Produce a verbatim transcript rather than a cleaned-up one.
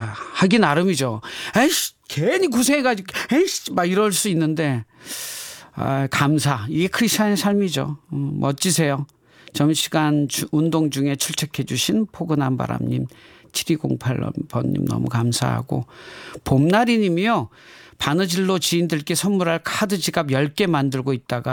하기 나름이죠. 에이씨, 괜히 고생해가지고, 에이씨, 막 이럴 수 있는데, 아, 감사. 이게 크리스찬의 삶이죠. 음, 멋지세요. 점심시간 주, 운동 중에 출첵해 주신 포근한 바람님, 칠이공팔 번님 너무 감사하고, 봄나리 님이요. 바느질로 지인들께 선물할 카드 지갑 열 개 만들고 있다가